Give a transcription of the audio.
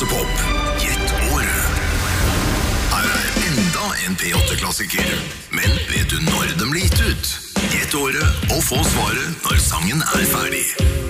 P8-pop. Gjett året. Her enda en P8-klassiker. Men vet du når den ble gitt ut? Gjett året og få svaret når sangen ferdig.